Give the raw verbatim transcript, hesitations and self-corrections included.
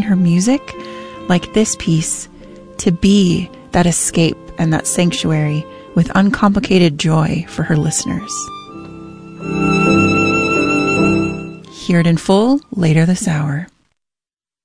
in her music, like this piece, to be that escape and that sanctuary with uncomplicated joy for her listeners. Hear it in full later this hour.